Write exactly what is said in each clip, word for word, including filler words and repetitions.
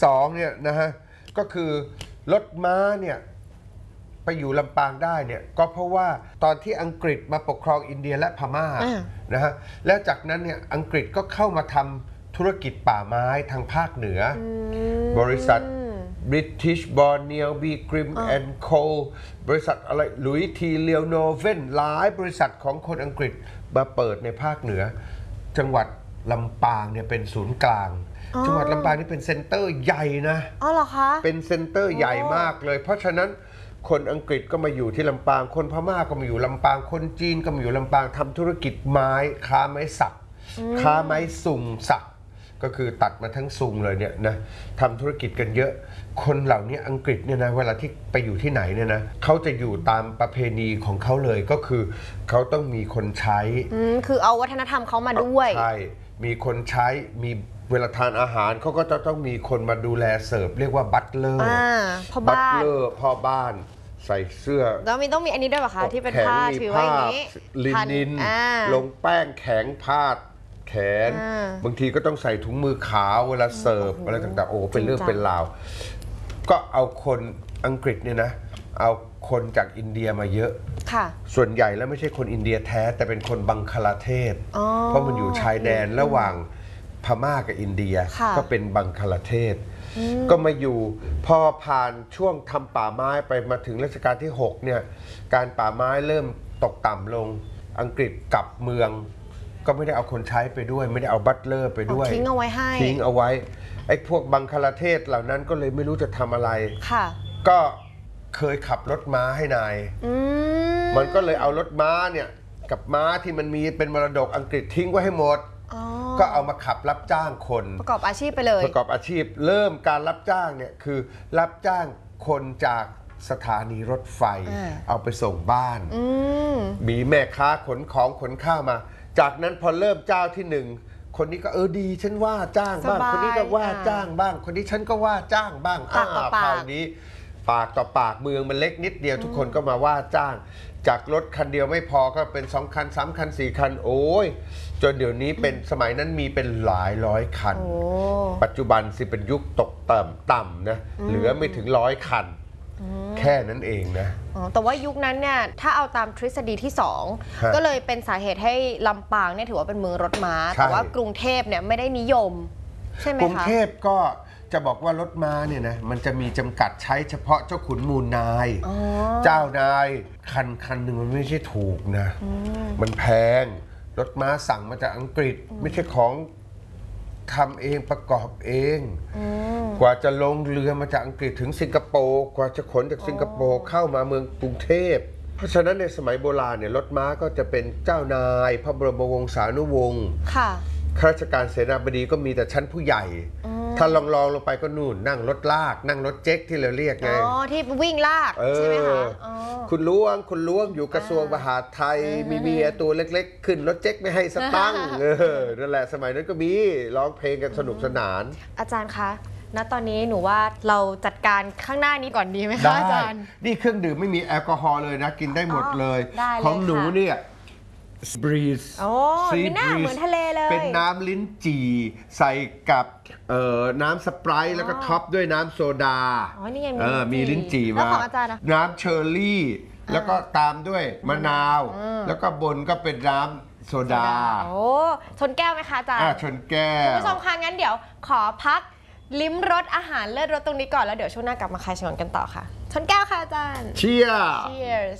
สองเนี่ยนะฮะก็คือรถม้าเนี่ยไปอยู่ลำปางได้เนี่ยก็เพราะว่าตอนที่อังกฤษมาปกครองอินเดียและพม่านะฮะแล้วจากนั้นเนี่ยอังกฤษก็เข้ามาทำธุรกิจป่าไม้ทางภาคเหนือบริษัท British Borneo Beegrim and Co บริษัทอะไรหลุยทีเลียวโนเวนหลายบริษัทของคนอังกฤษมาเปิดในภาคเหนือจังหวัดลำปางเนี่ยเป็นศูนย์กลางจังหวัดลำปางนี่เป็นเซ็นเตอร์ใหญ่นะอ๋อเหรอคะเป็นเซ็นเตอร์ใหญ่มากเลยเพราะฉะนั้นคนอังกฤษก็มาอยู่ที่ลำปางคนพม่าก็มาอยู่ลำปางคนจีนก็มาอยู่ลำปางทำธุรกิจไม้ค้าไม้สักค้าไม้สุงสักก็คือตัดมาทั้งซุงเลยเนี่ยนะทำธุรกิจกันเยอะคนเหล่านี้อังกฤษเนี่ยนะเวลาที่ไปอยู่ที่ไหนเนี่ยนะเขาจะอยู่ตามประเพณีของเขาเลยก็คือเขาต้องมีคนใช้คือเอาวัฒนธรรมเขามาด้วยใช่มีคนใช้มีเวลาทานอาหารเขาก็จะต้องมีคนมาดูแลเสิร์ฟเรียกว่าบัตเลอร์บัตเลอร์พ่อบ้านใส่เสื้อแล้วมีต้องมีอันนี้ด้วยป่ะคะที่เป็นผ้าถือไว้อย่างนี้ลินินลงแป้งแข็งผ้าแขนบางทีก็ต้องใส่ถุงมือขาวเวลาเสิร์ฟอะไรต่างๆโอ้เป็นเรื่องเป็นราวก็เอาคนอังกฤษเนี่ยนะเอาคนจากอินเดียมาเยอะส่วนใหญ่แล้วไม่ใช่คนอินเดียแท้แต่เป็นคนบังคลาเทศเพราะมันอยู่ชายแดนระหว่างพม่ากับอินเดียก็เป็นบังคลาเทศก็มาอยู่พอผ่านช่วงทำป่าไม้ไปมาถึงรัชกาลที่หกเนี่ยการป่าไม้เริ่มตกต่ำลงอังกฤษกลับเมืองก็ไม่ได้เอาคนใช้ไปด้วยไม่ได้เอาบัตเลอร์ไปด้วยทิ้งเอาไว้ให้ทิ้งเอาไว้ไอ้พวกบังคลาเทศเหล่านั้นก็เลยไม่รู้จะทำอะไรก็เคยขับรถม้าให้นายมันก็เลยเอารถม้าเนี่ยกับม้าที่มันมีเป็นมรดกอังกฤษทิ้งไว้ให้หมดก็เอามาขับรับจ้างคนประกอบอาชีพไปเลยประกอบอาชีพเริ่มการรับจ้างเนี่ยคือรับจ้างคนจากสถานีรถไฟเอาไปส่งบ้านมีแม่ค้าขนของขนข้าวมาจากนั้นพอเริ่มเจ้าที่หนึ่งคนนี้ก็เออดีฉันว่าจ้างบ้างคนนี้ก็ว่าจ้างบ้างคนนี้ฉันก็ว่าจ้างบ้างอ้าวคราวนี้ปากต่อปากเมืองมันเล็กนิดเดียวทุกคนก็มาว่าจ้างจากรถคันเดียวไม่พอก็เป็นสองคันสามคันสี่คันโอ้ยจนเดี๋ยวนี้เป็นสมัยนั้นมีเป็นหลายร้อยคันปัจจุบันสิเป็นยุคตกต่ำต่ำนะเหลือไม่ถึงร้อยคันแค่นั้นเองนะแต่ว่ายุคนั้นเนี่ยถ้าเอาตามทฤษฎีที่สองก็เลยเป็นสาเหตุให้ลำปางเนี่ยถือว่าเป็นเมืองรถม้าแต่ว่ากรุงเทพเนี่ยไม่ได้นิยมใช่ไหมคะกรุงเทพก็จะบอกว่ารถม้าเนี่ยนะมันจะมีจำกัดใช้เฉพาะเจ้าขุนมูลนายเจ้านายคันคันหนึ่งมันไม่ใช่ถูกนะมันแพงรถม้าสั่งมาจากอังกฤษไม่ใช่ของทำเองประกอบเองกว่าจะลงเรือมาจากอังกฤษถึงสิงคโปร์กว่าจะขนจากสิงคโปร์เข้ามาเมืองกรุงเทพเพราะฉะนั้นในสมัยโบราณเนี่ยรถม้าก็จะเป็นเจ้านายพระบรมวงศานุวงศ์ข้าราชการเสนาบดีก็มีแต่ชั้นผู้ใหญ่ถ้าลองลองลงไปก็นู่นนั่งรถลากนั่งรถเจ๊กที่เราเรียกไงอ๋อที่วิ่งลากใช่ไหมคะคุณล้วงคุณล้วงอยู่กระทรวงมหาดไทยมีเมียตัวเล็กๆขึ้นรถเจ๊กไม่ให้สตังค์นั่นแหละสมัยนั้นก็มีร้องเพลงกันสนุกสนานอาจารย์คะณตอนนี้หนูว่าเราจัดการข้างหน้านี้ก่อนดีไหมคะอาจารย์นี่เครื่องดื่มไม่มีแอลกอฮอล์เลยนะกินได้หมดเลยของหนูเนี่ยบรีซโอ้มีหน้าเหมือนทะเลเลยเป็นน้ำลิ้นจี่ใส่กับน้ำสไปร์แล้วก็ท็อปด้วยน้ำโซดาอ๋อนี่ไงมีลิ้นจี่มาน้ำเชอร์รี่แล้วก็ตามด้วยมะนาวแล้วก็บนก็เป็นน้ำโซดาโอ้ชนแก้วไหมคะอาจารย์ชนแก้วคุณผู้ชมคะงั้นเดี๋ยวขอพักลิ้มรสอาหารเลิศรสตรงนี้ก่อนแล้วเดี๋ยวช่วงหน้ากลับมาคลายฉงนกันต่อค่ะชนแก้วค่ะอาจารย์ Cheers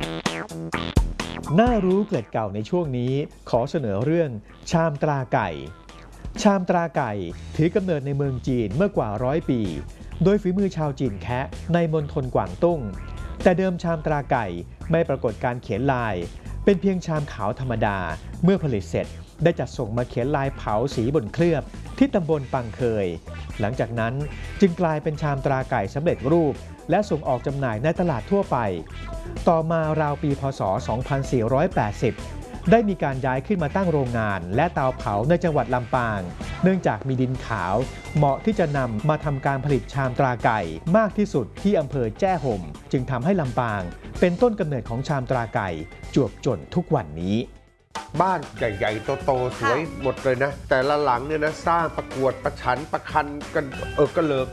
น่ารู้เกิดเก่าในช่วงนี้ขอเสนอเรื่องชามตราไก่ชามตราไก่ถือกำเนิดในเมืองจีนเมื่อกว่าร้อยปีโดยฝีมือชาวจีนแคะในมณฑลกวางตุ้งแต่เดิมชามตราไก่ไม่ปรากฏการเขียนลายเป็นเพียงชามขาวธรรมดาเมื่อผลิตเสร็จได้จัดส่งมาเขียนลายเผาสีบนเคลือบที่ตำบลปังเคยหลังจากนั้นจึงกลายเป็นชามตราไก่สำเร็จรูปและส่งออกจำหน่ายในตลาดทั่วไปต่อมาราวปีพ.ศ. สองพันสี่ร้อยแปดสิบได้มีการย้ายขึ้นมาตั้งโรงงานและเตาเผาในจังหวัดลำปางเนื่องจากมีดินขาวเหมาะที่จะนำมาทำการผลิตชามตราไก่มากที่สุดที่อำเภอแจ้ห่มจึงทำให้ลำปางเป็นต้นกำเนิดของชามตราไก่จวบจนทุกวันนี้บ้านใหญ่ๆโตๆสวยหมดเลยนะแต่ละหลังเนี่ยนะสร้างประกวดประชันประคันกันเออกระเลิก